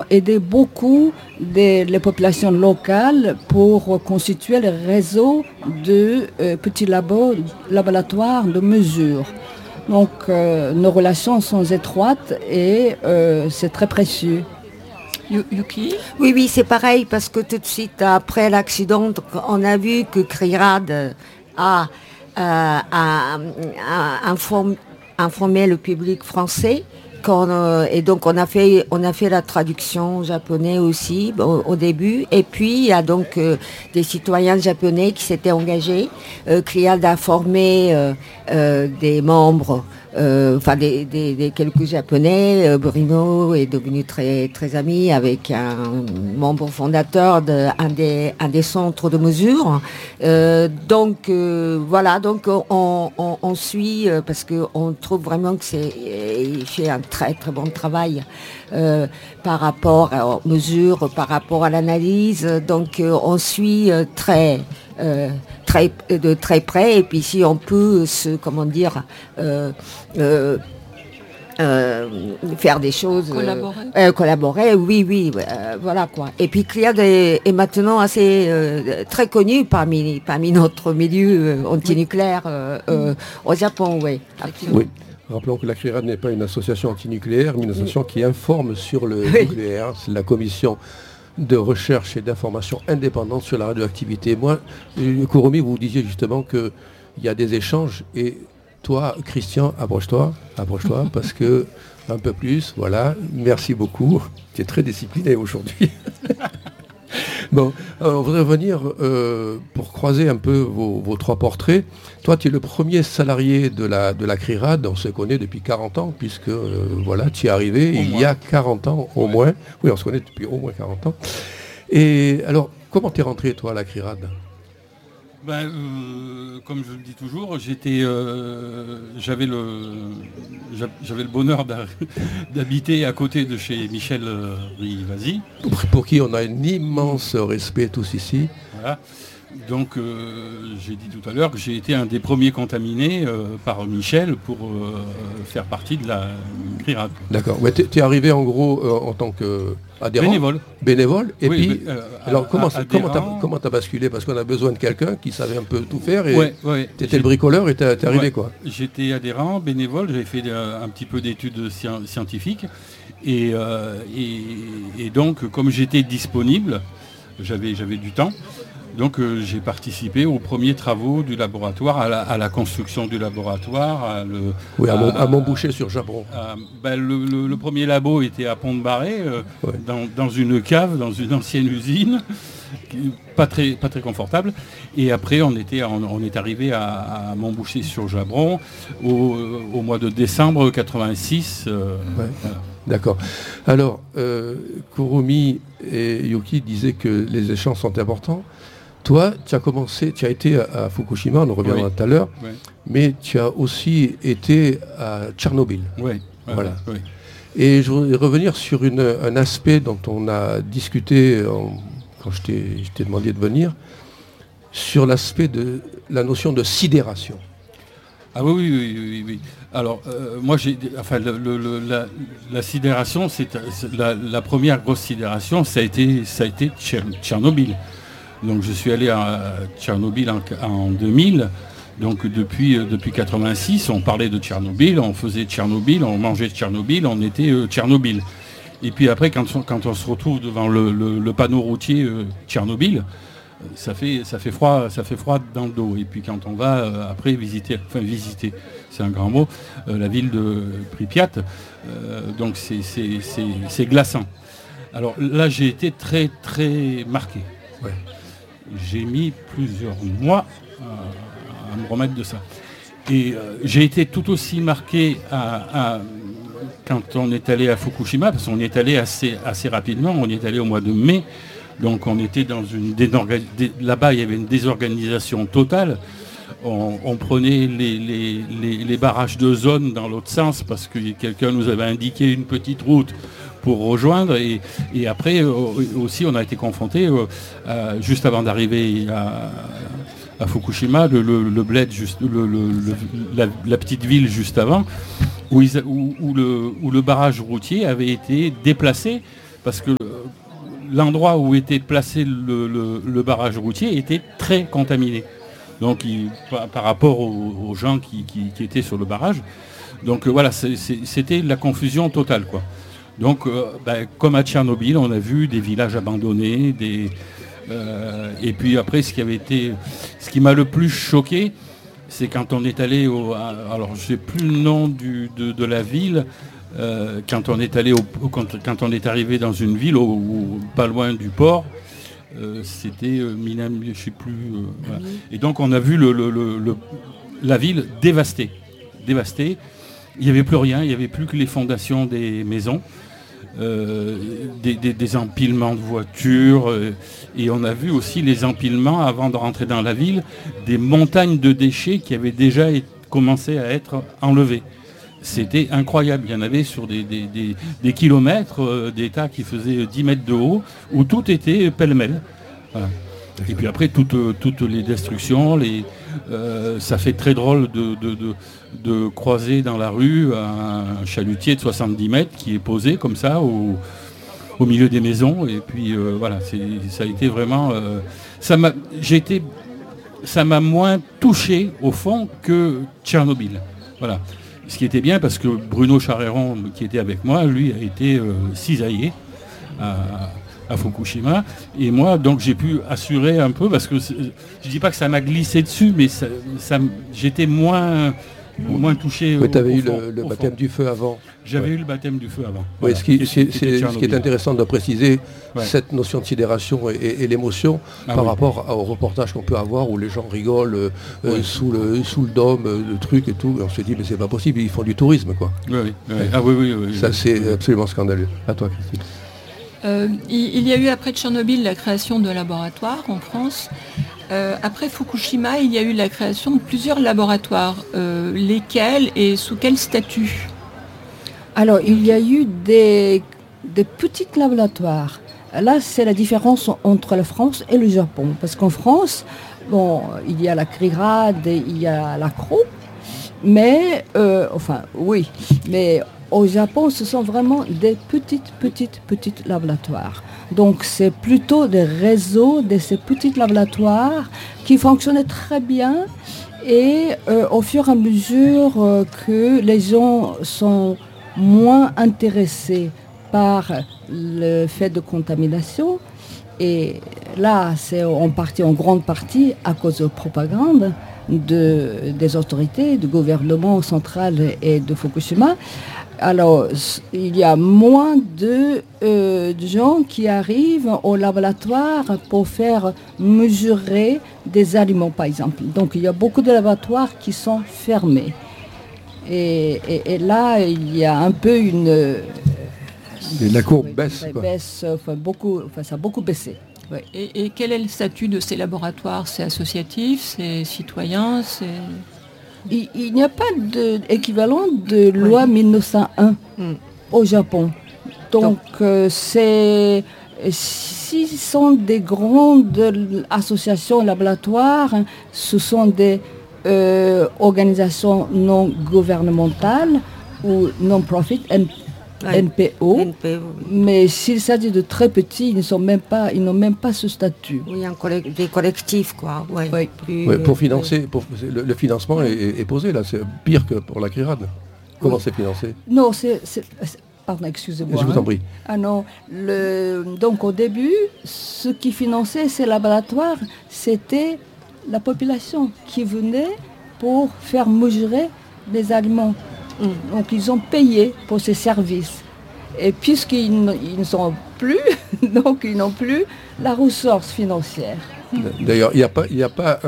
aidé beaucoup les populations locales pour constituer le réseau de petits laboratoires de mesure. Donc nos relations sont étroites et c'est très précieux. Yuki ? Oui, c'est pareil, parce que tout de suite après l'accident, on a vu que CRIRAD a informé le public français. Et donc on a fait la traduction japonais aussi au début, et puis il y a donc des citoyens japonais qui s'étaient engagés. CRIRAD a formé des membres, des quelques japonais. Bruno est devenu très très ami avec un membre fondateur d'un des centres de mesure. Donc on suit parce qu'on trouve vraiment que il fait un très très bon travail par rapport aux mesures, par rapport à l'analyse. Donc on suit de très près, et puis si on peut faire des choses, collaborer, oui, voilà quoi. Et puis CRIRAD est maintenant assez très connu parmi notre milieu antinucléaire au Japon, oui. Oui. Rappelons que la CRIRAD n'est pas une association antinucléaire, mais une association qui informe sur le nucléaire. C'est la commission de recherche et d'information indépendante sur la radioactivité. Moi, Kurumi, vous disiez justement qu'il y a des échanges, et toi, Christian, approche-toi, parce que un peu plus, voilà, merci beaucoup. Tu es très discipliné aujourd'hui. Bon, on voudrait revenir pour croiser un peu vos trois portraits. Toi, tu es le premier salarié de la CRIRAD. On se connaît depuis 40 ans, puisque tu es arrivé il y a 40 ans au moins. Oui, on se connaît depuis au moins 40 ans. Et alors, comment t'es rentré, toi, à la CRIRAD ? Comme je le dis toujours, j'avais le bonheur d'habiter à côté de chez Michel Rivasi. Pour qui on a un immense respect tous ici. Voilà. Donc j'ai dit tout à l'heure que j'ai été un des premiers contaminés par Michel pour faire partie de la CRIRAD. D'accord. Ouais, t'es arrivé en gros en tant qu'adhérent. Bénévole. Et oui, puis, alors comment t'as basculé ? Parce qu'on a besoin de quelqu'un qui savait un peu tout faire. Et t'étais le bricoleur et t'es arrivé quoi ? J'étais adhérent, bénévole. J'avais fait un petit peu d'études scientifiques. Et donc, comme j'étais disponible, j'avais du temps. Donc j'ai participé aux premiers travaux du laboratoire, à la construction du laboratoire. À Montboucher sur Jabron. Le premier labo était à Pont-de-Barret, dans une cave, dans une ancienne usine, pas très confortable. Et après on est arrivé à Montboucher sur Jabron au mois de décembre 86. Voilà. D'accord. Alors, Kurumi et Yuki disaient que les échanges sont importants. Toi, tu as été à Fukushima, on en reviendra tout à l'heure, mais tu as aussi été à Tchernobyl. Voilà. Et je voudrais revenir sur un aspect dont on a discuté quand je t'ai demandé de venir, sur l'aspect de la notion de sidération. Ah oui. Alors, moi, la sidération, c'est la première grosse sidération, ça a été Tchernobyl. Donc je suis allé à Tchernobyl en 2000. Donc depuis 86, on parlait de Tchernobyl, on faisait Tchernobyl, on mangeait Tchernobyl, on était Tchernobyl. Et puis après, quand on se retrouve devant le panneau routier Tchernobyl, ça fait froid dans le dos. Et puis quand on va après visiter, c'est un grand mot, la ville de Pripyat, donc c'est glaçant. Alors là, j'ai été très très marqué. Ouais. J'ai mis plusieurs mois à me remettre de ça. Et j'ai été tout aussi marqué quand on est allé à Fukushima, parce qu'on y est allé assez rapidement, on y est allé au mois de mai, donc on était dans là-bas il y avait une désorganisation totale. On prenait les barrages de zone dans l'autre sens parce que quelqu'un nous avait indiqué une petite route pour rejoindre, et après aussi on a été confronté juste avant d'arriver à Fukushima, le bled la petite ville juste avant où le barrage routier avait été déplacé parce que l'endroit où était placé le barrage routier était très contaminé. Donc par rapport aux gens qui étaient sur le barrage. Donc voilà, c'était la confusion totale, quoi. Donc comme à Tchernobyl, on a vu des villages abandonnés, et puis après ce qui m'a le plus choqué, c'est quand on est allé alors je sais plus le nom de la ville. Quand on est allé quand on est arrivé dans une ville pas loin du port, c'était Minam, je sais plus. Voilà. Et donc on a vu la ville dévastée. Il n'y avait plus rien, il n'y avait plus que les fondations des maisons, des empilements de voitures, et on a vu aussi les empilements avant de rentrer dans la ville, des montagnes de déchets qui avaient déjà commencé à être enlevés. C'était incroyable, il y en avait sur des kilomètres, des tas qui faisaient 10 mètres de haut, où tout était pêle-mêle. Voilà. Et puis après, toutes les destructions, ça fait très drôle de croiser dans la rue un chalutier de 70 mètres qui est posé comme ça au milieu des maisons. Et puis voilà, ça a été vraiment... ça m'a moins touché au fond que Tchernobyl. Voilà. Ce qui était bien parce que Bruno Charéron, qui était avec moi, lui a été cisaillé à Fukushima. Et moi, donc, j'ai pu assurer un peu, parce que je dis pas que ça m'a glissé dessus, mais j'étais moins touché. Oui, tu avais eu le baptême du feu avant. J'avais eu le baptême du feu avant. Oui, Voilà. ce qui est intéressant de préciser, cette notion de sidération et l'émotion par rapport au reportage qu'on peut avoir où les gens rigolent sous le dôme, le truc et tout. Et on se dit, mais c'est pas possible, ils font du tourisme, quoi. Oui. Ah oui. Ça, c'est absolument scandaleux. À toi, Christine. Il y a eu après Tchernobyl la création de laboratoires en France. Après Fukushima, il y a eu la création de plusieurs laboratoires. Lesquels et sous quel statut ? Alors, il y a eu des petits laboratoires. Là, c'est la différence entre la France et le Japon. Parce qu'en France, bon, il y a la CRIRAD, il y a la CRO. Mais, mais au Japon, ce sont vraiment des petits laboratoires. Donc, c'est plutôt des réseaux de ces petits laboratoires qui fonctionnaient très bien. Et au fur et à mesure que les gens sont moins intéressés par le fait de contamination, et là, c'est en grande partie à cause de la propagande des autorités, du gouvernement central et de Fukushima. Alors, il y a moins de gens qui arrivent au laboratoire pour faire mesurer des aliments, par exemple. Donc, il y a beaucoup de laboratoires qui sont fermés. Et là, il y a un peu la courbe baisse. Ça a beaucoup baissé. Ouais. Et quel est le statut de ces laboratoires ? C'est associatif, c'est citoyen, Il n'y a pas d'équivalent de loi 1901 au Japon. Donc, si ce sont des grandes associations laboratoires, ce sont des organisations non gouvernementales ou non-profit, NPO. Mais s'il s'agit de très petits, ils n'ont même pas ce statut. Oui, des collectifs, quoi. Pour financer, le financement est posé, là. C'est pire que pour la CRIRAD. Comment c'est financé ? Non, pardon, excusez-moi. Je vous en prie. Ah non, donc au début, ce qui finançait ces laboratoires, c'était la population qui venait pour faire mesurer les aliments. Donc ils ont payé pour ces services. Et puisqu'ils ne sont plus, donc ils n'ont plus la ressource financière. D'ailleurs, il n'y a pas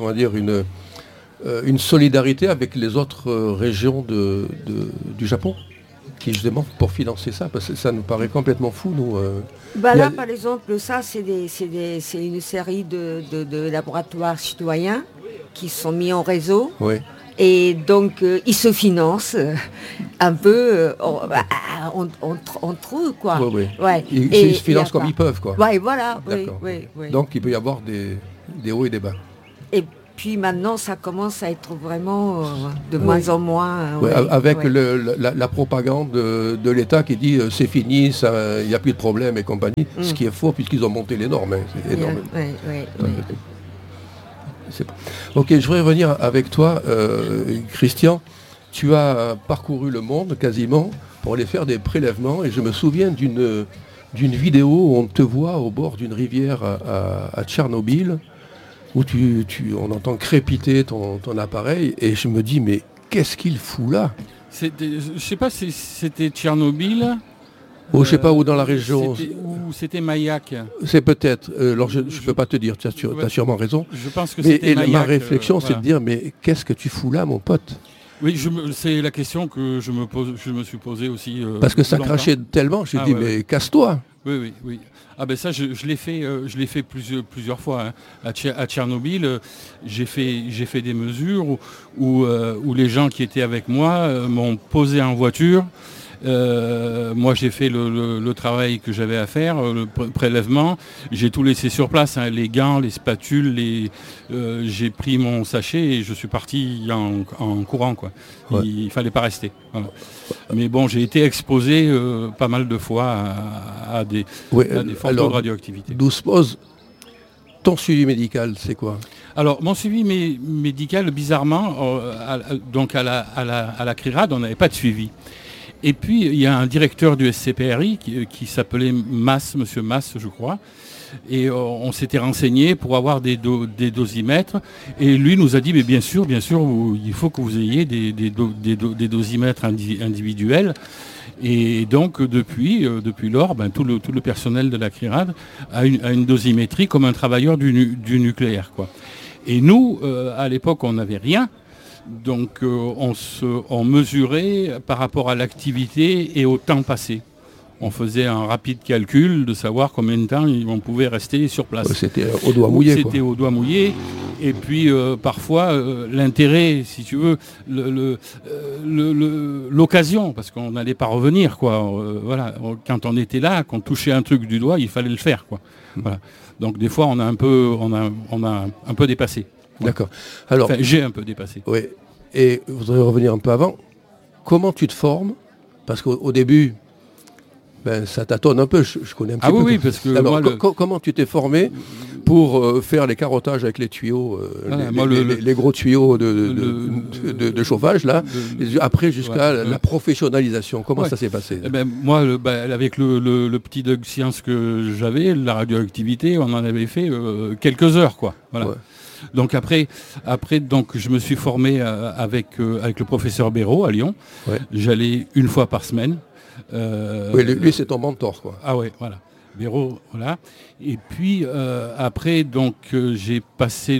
une solidarité avec les autres régions du Japon qui justement pour financer ça, parce que ça nous paraît complètement fou, nous. Là, par exemple, ça, c'est une série de laboratoires citoyens qui sont mis en réseau. Oui. Et donc, ils se financent un peu entre eux, quoi. Oui. Ouais. Ils se financent comme ils peuvent, quoi. Oui, voilà. D'accord. Oui. Donc, il peut y avoir des hauts et des bas. puis maintenant, ça commence à être vraiment de moins en moins. Avec la propagande de l'État qui dit c'est fini, il n'y a plus de problème et compagnie. Ce qui est faux puisqu'ils ont monté les normes. C'est énorme. Ok, je voudrais revenir avec toi, Christian. Tu as parcouru le monde quasiment pour aller faire des prélèvements et je me souviens d'une vidéo où on te voit au bord d'une rivière à Tchernobyl où on entend crépiter ton appareil et je me dis mais qu'est-ce qu'il fout là ? Je ne sais pas si c'était Tchernobyl. Ou je sais pas où dans la région. C'était Mayak. C'est peut-être. Alors je ne peux pas te dire, tu as sûrement raison. Je pense que c'était Mayak. Ma réflexion c'est de dire mais qu'est-ce que tu fous là mon pote ? Oui, c'est la question que je me suis posée aussi. Parce que ça crachait tellement, j'ai dit mais casse-toi. Oui. Ah ben ça je l'ai fait plusieurs fois. Hein. À Tchernobyl, j'ai fait des mesures où les gens qui étaient avec moi m'ont posé en voiture. Moi j'ai fait le travail que j'avais à faire, le prélèvement, j'ai tout laissé sur place, hein, les gants, les spatules, j'ai pris mon sachet et je suis parti en courant quoi. Ouais. Il fallait pas rester. Voilà. Mais bon, j'ai été exposé pas mal de fois à des formes de radioactivité. D'où se pose ton suivi médical, c'est quoi ? Alors mon suivi médical, bizarrement, donc à la CRIRAD, on n'avait pas de suivi. Et puis, il y a un directeur du SCPRI qui s'appelait Monsieur Mass, je crois. Et on s'était renseigné pour avoir des dosimètres. Et lui nous a dit, mais bien sûr, il faut que vous ayez des dosimètres individuels. Et donc, depuis lors, tout le personnel de la CRIRAD a une dosimétrie comme un travailleur du nucléaire, quoi. Et nous, à l'époque, on n'avait rien. Donc on mesurait par rapport à l'activité et au temps passé. On faisait un rapide calcul de savoir combien de temps on pouvait rester sur place. C'était au doigt mouillé. C'était au doigt mouillé. Et puis parfois l'intérêt, si tu veux, l'occasion, parce qu'on n'allait pas revenir, quoi. Voilà. Quand on était là, qu'on touchait un truc du doigt, il fallait le faire, quoi. Voilà. Donc des fois on a un peu dépassé. D'accord. Alors, j'ai un peu dépassé. Oui. Et je voudrais revenir un peu avant. Comment tu te formes ? Parce qu'au début, ça tâtonne un peu. Je connais un petit peu. Oui, parce que alors, comment tu t'es formé pour faire les carottages avec les tuyaux, les gros tuyaux de chauffage là, après jusqu'à la professionnalisation. Comment ça s'est passé ? Moi, avec le petit Doug Science que j'avais, la radioactivité, on en avait fait quelques heures, quoi. Voilà. Ouais. Donc après, donc je me suis formé avec le professeur Béraud à Lyon. Ouais. J'allais une fois par semaine. Oui, lui c'est ton mentor, quoi. Ah ouais, voilà. Béraud, voilà. Et puis après, donc j'ai passé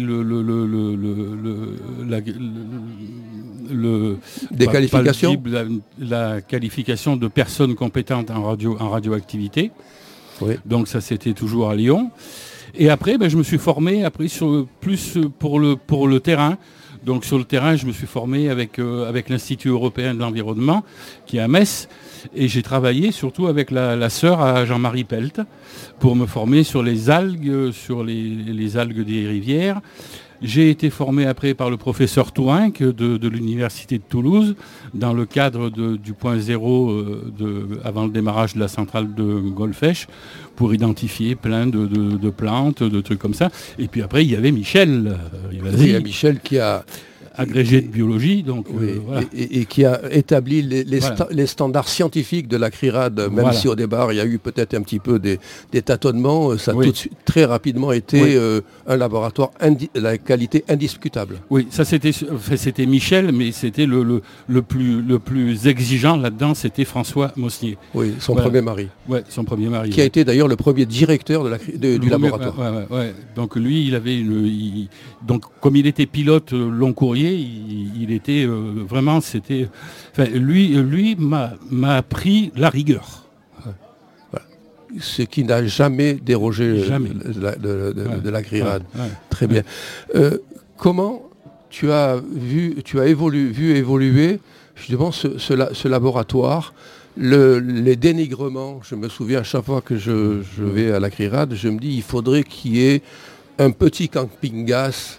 des qualifications, la qualification de personne compétente en radioactivité. Oui. Donc ça c'était toujours à Lyon. Et après, je me suis formé plus pour le terrain. Donc sur le terrain, je me suis formé avec l'Institut européen de l'environnement, qui est à Metz. Et j'ai travaillé surtout avec la sœur à Jean-Marie Pelt pour me former sur les algues, sur les algues des rivières. J'ai été formé après par le professeur Tourinck de l'Université de Toulouse dans le cadre du point zéro avant le démarrage de la centrale de Golfech pour identifier plein de plantes, de trucs comme ça. Et puis après, il y avait Michel. Il y a Michel qui a... agrégé de biologie, donc voilà. et qui a établi les standards scientifiques de la CRIRAD, même si au départ il y a eu peut-être un petit peu des tâtonnements, ça a tout de suite très rapidement été un laboratoire la qualité indiscutable. Oui, ça c'était Michel, mais c'était le plus exigeant là-dedans, c'était François Mosnier. Oui, son premier mari. Oui, son premier mari. Qui a été d'ailleurs le premier directeur du laboratoire. Donc lui, il avait donc comme il était pilote long courrier, il était vraiment, c'était... Enfin, lui m'a appris la rigueur. Voilà. Ce qui n'a jamais dérogé de la CRIRAD. Très bien. Comment tu as vu évoluer justement ce laboratoire, les dénigrements? Je me souviens à chaque fois que je vais à la CRIRAD, je me dis il faudrait qu'il y ait un petit camping-gaz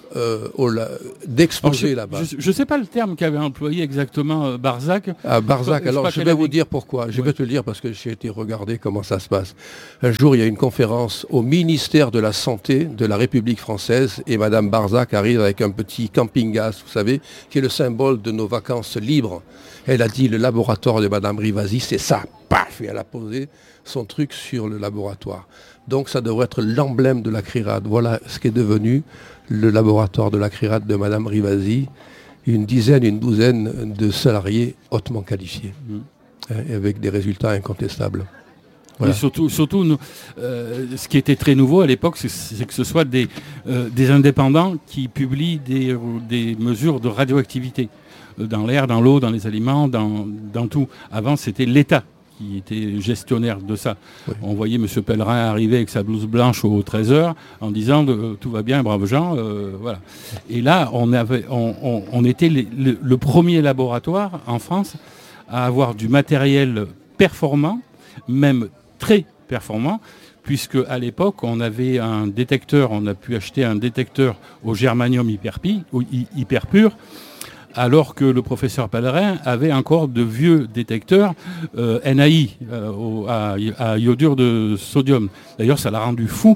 d'exploser là-bas. Je ne sais pas le terme qu'avait employé exactement Barzac. Barzac, alors je vais vous dire pourquoi. Je vais te le dire parce que j'ai été regarder comment ça se passe. Un jour, il y a une conférence au ministère de la Santé de la République française et Madame Barzac arrive avec un petit camping-gaz, vous savez, qui est le symbole de nos vacances libres. Elle a dit le laboratoire de Madame Rivasi, c'est ça. Paf, et elle a posé son truc sur le laboratoire. Donc ça devrait être l'emblème de la CRIRAD. Voilà ce qui est devenu le laboratoire de la CRIRAD de Madame Rivasi, une douzaine de salariés hautement qualifiés, avec des résultats incontestables. Voilà. Et surtout ce qui était très nouveau à l'époque, c'est que ce soit des indépendants qui publient des mesures de radioactivité dans l'air, dans l'eau, dans les aliments, dans tout. Avant, c'était l'État qui était gestionnaire de ça. Oui. On voyait M. Pellerin arriver avec sa blouse blanche au 13h en disant tout va bien, braves gens, voilà. Et là, on était le premier laboratoire en France à avoir du matériel performant, même très performant, puisque à l'époque, on avait un détecteur, on a pu acheter un détecteur au germanium hyper pur, alors que le professeur Pellerin avait encore de vieux détecteurs NAI à iodure de sodium. D'ailleurs, ça l'a rendu fou.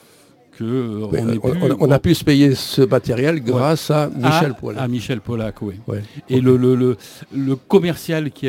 On a pu se payer ce matériel grâce à Michel Pollack. À Michel Pollack, oui. Ouais. Et le commercial qui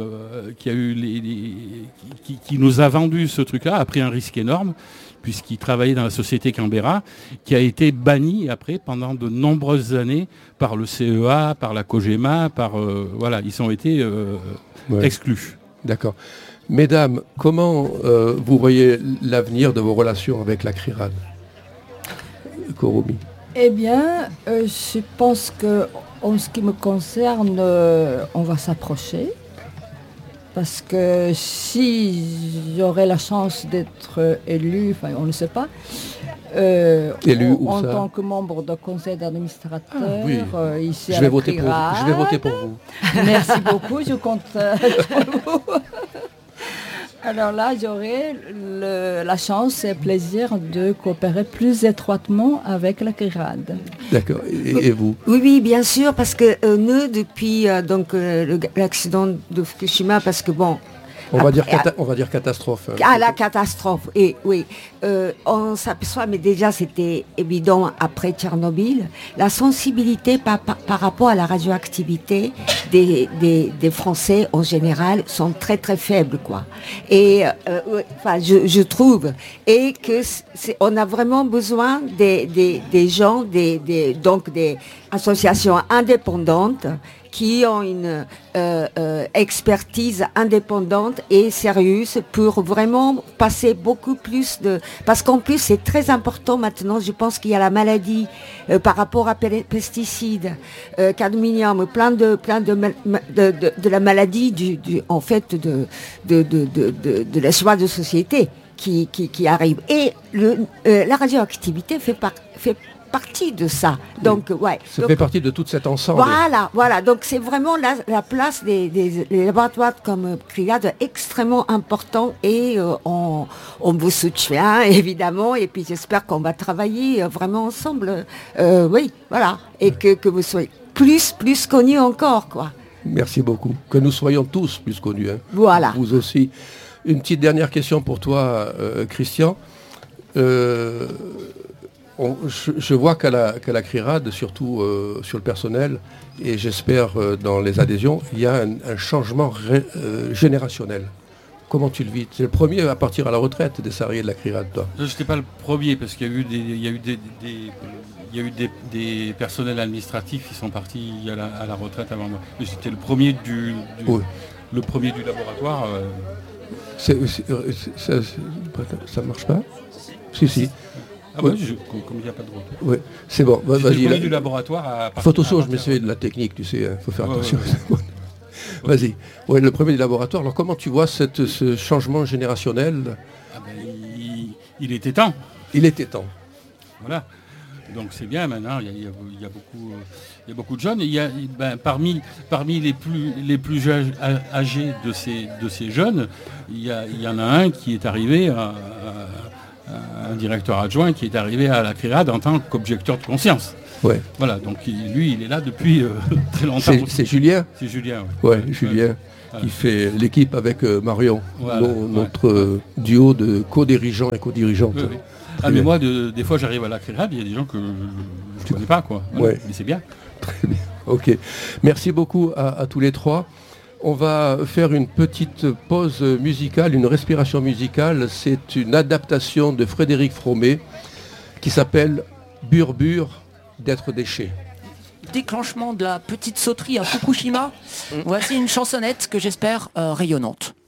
nous a vendu ce truc-là a pris un risque énorme, puisqu'il travaillait dans la société Canberra, qui a été banni après pendant de nombreuses années par le CEA, par la COGEMA, ils ont été exclus. D'accord. Mesdames, comment vous voyez l'avenir de vos relations avec la CRIRAD ? Kouroumi. Eh bien, je pense que en ce qui me concerne, on va s'approcher. Parce que si j'aurais la chance d'être élu, enfin on ne sait pas, en tant que membre du conseil d'administrateur, ici à la CRIRAD. Je vais voter pour vous. Merci beaucoup, je compte sur vous. Alors là, j'aurai la chance et le plaisir de coopérer plus étroitement avec la CRIRAD. D'accord. Et vous ? Oui, bien sûr, parce que nous, depuis l'accident de Fukushima, parce que bon... On va dire catastrophe. La catastrophe, et oui. On s'aperçoit, mais déjà c'était évident après Tchernobyl, la sensibilité par rapport à la radioactivité des Français en général sont très très faibles, quoi. Et je trouve, et que on a vraiment besoin des gens, donc des associations indépendantes qui ont une expertise indépendante et sérieuse pour vraiment passer beaucoup plus parce qu'en plus c'est très important maintenant, je pense qu'il y a la maladie par rapport à pesticides, cadmium, plein de la maladie de la choix de société qui arrive. Et la radioactivité fait partie de ça. Donc, ça fait partie de tout cet ensemble. Voilà. Donc, c'est vraiment la place des laboratoires comme CRIRAD extrêmement important et on vous soutient, évidemment, et puis j'espère qu'on va travailler vraiment ensemble. Et que vous soyez plus connus encore, quoi. Merci beaucoup. Que nous soyons tous plus connus. Hein. Voilà. Vous aussi. Une petite dernière question pour toi, Christian. Je vois qu'à la CRIRAD, surtout sur le personnel, et j'espère dans les adhésions, il y a un changement générationnel. Comment tu le vis ? Tu es le premier à partir à la retraite des salariés de la CRIRAD, toi ? Je n'étais pas le premier, parce qu'il y a eu des personnels administratifs qui sont partis à la retraite avant moi. J'étais le premier le premier du laboratoire. Ça marche pas ? Si. Ah ouais, comme il n'y a pas de retour. Oui, c'est bon. Vas-y. Le du laboratoire à Photoso, je m'essaie de la technique, tu sais, il faut faire attention. Vas-y. Ouais, le premier du laboratoire. Alors comment tu vois ce changement générationnel ? Il était temps. Il était temps. Voilà. Donc c'est bien maintenant, il y a beaucoup de jeunes. Parmi les plus âgés de ces jeunes, il y en a un qui est arrivé un directeur adjoint qui est arrivé à la CRIRAD en tant qu'objecteur de conscience. Ouais. Voilà, donc lui, il est là depuis très longtemps. C'est Julien. C'est Julien, ouais. Julien, qui fait l'équipe avec Marion, notre duo de co-dirigeants et co-dirigeantes. Oui. Ah, mais moi, des fois, j'arrive à la CRIRAD, il y a des gens que je ne connais pas, quoi. Voilà. Mais c'est bien. Très bien. Ok. Merci beaucoup à tous les trois. On va faire une petite pause musicale, une respiration musicale. C'est une adaptation de Frédéric Fromet qui s'appelle Burbure d'être déchet. Déclenchement de la petite sauterie à Fukushima. Voici une chansonnette que j'espère rayonnante.